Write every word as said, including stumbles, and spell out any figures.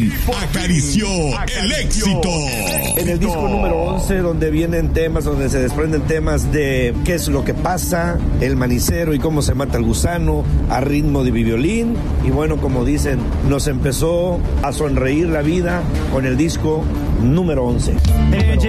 fin acarició el éxito. En el disco número once, donde vienen temas, donde se desprenden temas de qué es lo que pasa, el manicero y cómo se mata el gusano, a ritmo de violín. Y bueno, como dicen, nos empezó a sonreír la vida con el disco número once. Número